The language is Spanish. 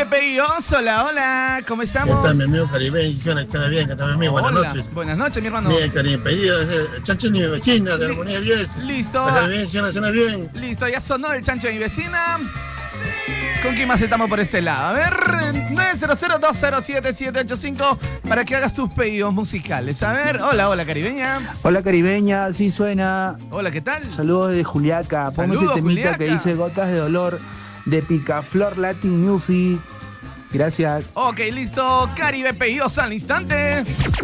Caribe Pedidos, hola, hola, ¿cómo estamos? ¿Qué tal, mi amigo Caribe? Suena bien, ¿qué tal, mi amigo? Buenas noches. Buenas noches, mi hermano. Bien, Caribe Pedidos, el chancho de mi vecina, de Armonía 10. Listo. Caribe, suena bien. Listo, ya sonó el chancho de mi vecina. ¿Con quién más estamos por este lado? A ver, 900-207-785 para que hagas tus pedidos musicales. A ver, hola, caribeña. Hola caribeña, sí suena. Hola, ¿qué tal? Saludos de Juliaca. Ponme ese temita Juliaca, que dice Gotas de Dolor de Picaflor Latin Music. Gracias. Ok, listo. Caribe Pedidos al instante.